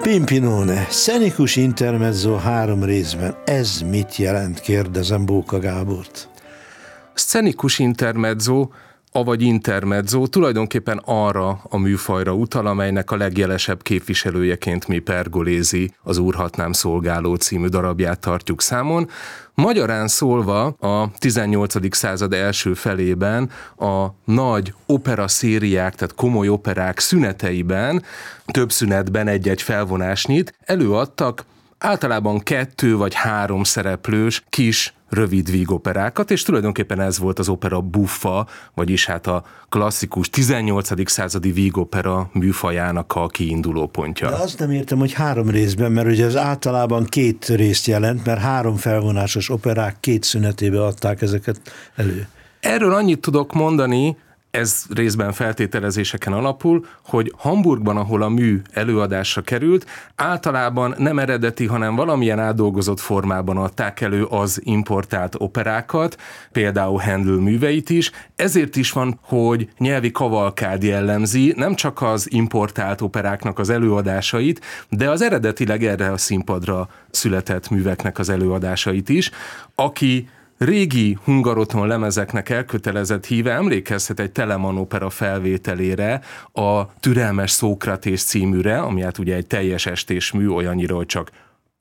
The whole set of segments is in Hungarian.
Pimpinone, szenikus intermezzo 3 részben. Ez mit jelent, kérdezem Bóka Gábort. Szenikus intermezzo, avagy intermezzo tulajdonképpen arra a műfajra utal, amelynek a legjelesebb képviselőjeként mi Pergolézi az Úrhatnám szolgáló című darabját tartjuk számon. Magyarán szólva a 18. század első felében a nagy opera szériák, tehát komoly operák szüneteiben, több szünetben egy-egy felvonásnyit előadtak általában 2 vagy 3 szereplős kis rövid vígoperákat, és tulajdonképpen ez volt az opera buffa, vagyis hát a klasszikus 18. századi vígopera műfajának a kiinduló pontja. De azt nem értem, hogy 3 részben, mert ugye az általában 2 részt jelent, mert 3 felvonásos operák 2 szünetébe adták ezeket elő. Erről annyit tudok mondani, ez részben feltételezéseken alapul, hogy Hamburgban, ahol a mű előadásra került, általában nem eredeti, hanem valamilyen átdolgozott formában adták elő az importált operákat, például Handel műveit is. Ezért is van, hogy nyelvi kavalkád jellemzi nem csak az importált operáknak az előadásait, de az eredetileg erre a színpadra született műveknek az előadásait is. Aki régi Hungaroton lemezeknek elkötelezett híve emlékezhet egy Telemann opera felvételére, a Türelmes Szókratész címűre, ami hát ugye egy teljes estés mű, olyannyira, hogy csak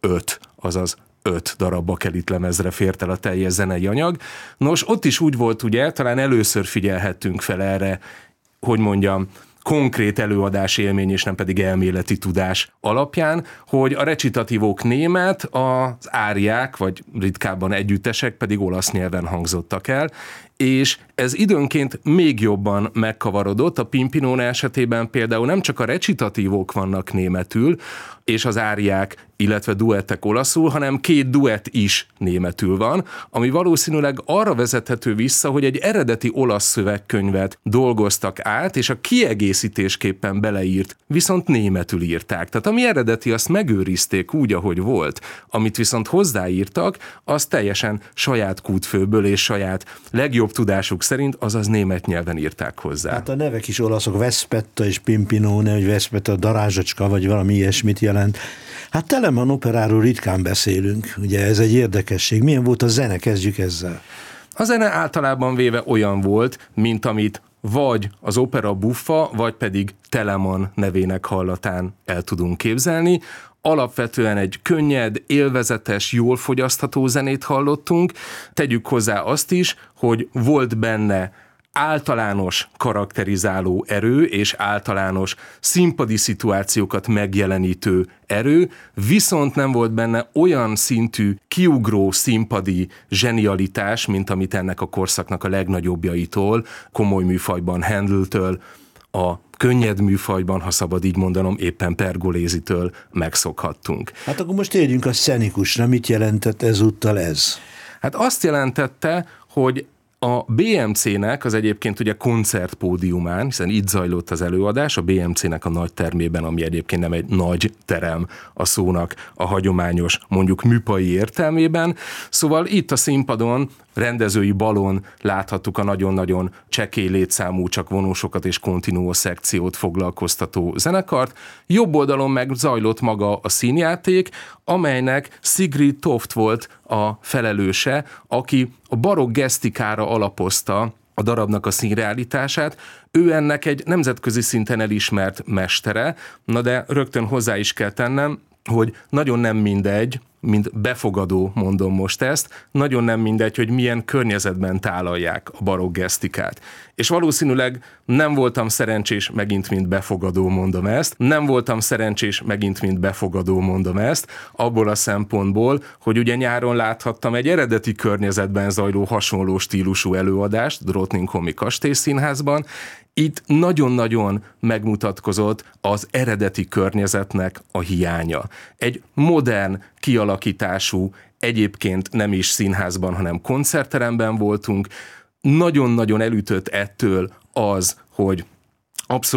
5 darab bakelit lemezre fért el a teljes zenei anyag. Nos, ott is úgy volt ugye, talán először figyelhettünk fel erre, hogy mondjam, konkrét előadás élmény, és nem pedig elméleti tudás alapján, hogy a recitatívok német, az áriák, vagy ritkábban együttesek pedig olasz nyelven hangzottak el, és ez időnként még jobban megkavarodott. A Pimpinone esetében például nem csak a recitatívok vannak németül, és az áriák, illetve duettek olaszul, hanem 2 duett is németül van, ami valószínűleg arra vezethető vissza, hogy egy eredeti olasz szövegkönyvet dolgoztak át, és a kiegészítésképpen beleírt, viszont németül írták. Tehát ami eredeti, azt megőrizték úgy, ahogy volt. Amit viszont hozzáírtak, az teljesen saját kútfőből és saját legjobb tudásuk szerint, azaz német nyelven írták hozzá. Hát a nevek is olaszok, Veszpetta és Pimpinone, vagy Veszpetta darázsacska, vagy valami ilyesmit jelent. Hát Telemann operáról ritkán beszélünk, ugye ez egy érdekesség. Milyen volt a zene? Kezdjük ezzel. A zene általában véve olyan volt, mint amit vagy az opera buffa, vagy pedig Telemann nevének hallatán el tudunk képzelni. Alapvetően egy könnyed, élvezetes, jól fogyasztható zenét hallottunk. Tegyük hozzá azt is, hogy volt benne általános karakterizáló erő és általános színpadi szituációkat megjelenítő erő, viszont nem volt benne olyan szintű kiugró színpadi zsenialitás, mint amit ennek a korszaknak a legnagyobbjaitól, komoly műfajban Handeltől, a könnyed műfajban, ha szabad így mondanom, éppen Pergolézitől megszokhattunk. Hát akkor most térjünk a szenikusra. Mit jelentett ezúttal ez? Hát azt jelentette, hogy a BMC-nek az egyébként ugye koncertpódiumán, hiszen itt zajlott az előadás, a BMC-nek a nagy termében, ami egyébként nem egy nagy terem a szónak a hagyományos, mondjuk műpai értelmében. Szóval itt a színpadon, rendezői balon láthattuk a nagyon-nagyon csekély létszámú, csak vonósokat és kontinuó szekciót foglalkoztató zenekart. Jobb oldalon meg zajlott maga a színjáték, amelynek Sigrid Toft volt a felelőse, aki a barokk gesztikára alapozta a darabnak a színreállítását. Ő ennek egy nemzetközi szinten elismert mestere, na de rögtön hozzá is kell tennem, hogy nagyon nem mindegy, mint befogadó mondom most ezt, nagyon nem mindegy, hogy milyen környezetben tálalják a barokk gesztikát. És valószínűleg nem voltam szerencsés, megint mint befogadó mondom ezt, abból a szempontból, hogy ugye nyáron láthattam egy eredeti környezetben zajló hasonló stílusú előadást Drottningholmi Kastélyszínházban. Itt nagyon-nagyon megmutatkozott az eredeti környezetnek a hiánya. Egy modern kialakítású, egyébként nem is színházban, hanem koncertteremben voltunk. Nagyon-nagyon elütött ettől az, hogy abszolút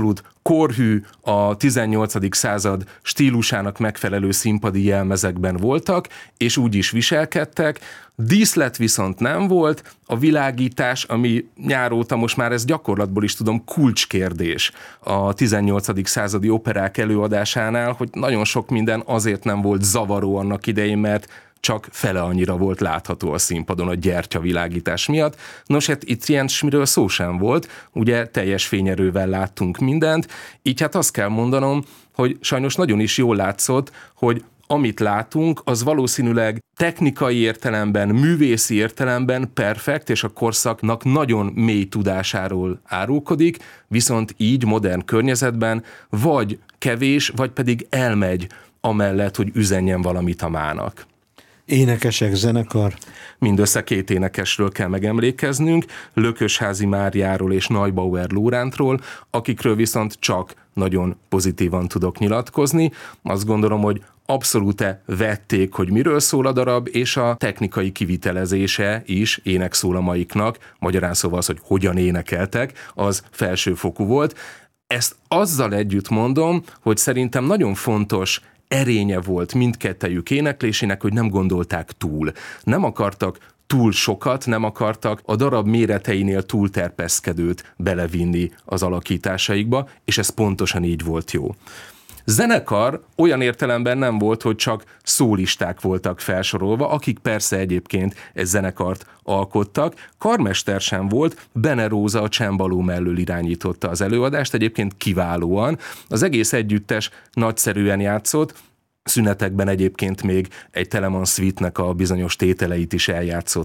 korhű, a 18. század stílusának megfelelő színpadi jelmezekben voltak, és úgy is viselkedtek. Díszlet viszont nem volt, a világítás, ami nyár óta most már ez gyakorlatból is tudom, kulcskérdés a 18. századi operák előadásánál, hogy nagyon sok minden azért nem volt zavaró annak idején, mert csak fele annyira volt látható a színpadon a gyertyavilágítás miatt. Nos, hát itt ilyesmiről szó sem volt, ugye teljes fényerővel láttunk mindent, így hát azt kell mondanom, hogy sajnos nagyon is jól látszott, hogy amit látunk, az valószínűleg technikai értelemben, művészi értelemben perfekt, és a korszaknak nagyon mély tudásáról árulkodik, viszont így modern környezetben vagy kevés, vagy pedig elmegy amellett, hogy üzenjen valamit a mának. Énekesek, zenekar? Mindössze 2 énekesről kell megemlékeznünk, Lökösházy Máriáról és Neubauer Lórántról, akikről viszont csak nagyon pozitívan tudok nyilatkozni. Azt gondolom, hogy abszolút vették, hogy miről szól a darab, és a technikai kivitelezése is énekszólamaiknak, magyarán szóval az, hogy hogyan énekeltek, az felsőfokú volt. Ezt azzal együtt mondom, hogy szerintem nagyon fontos erénye volt mindkettejük éneklésének, hogy nem gondolták túl. Nem akartak túl sokat, nem akartak a darab méreteinél túlterpeszkedőt belevinni az alakításaikba, és ez pontosan így volt jó. Zenekar olyan értelemben nem volt, hogy csak szólisták voltak felsorolva, akik persze egyébként egy zenekart alkottak. Karmester sem volt, Bene Róza a csembaló mellől irányította az előadást, egyébként kiválóan. Az egész együttes nagyszerűen játszott, szünetekben egyébként még egy Telemann Suite-nek a bizonyos tételeit is eljátszották.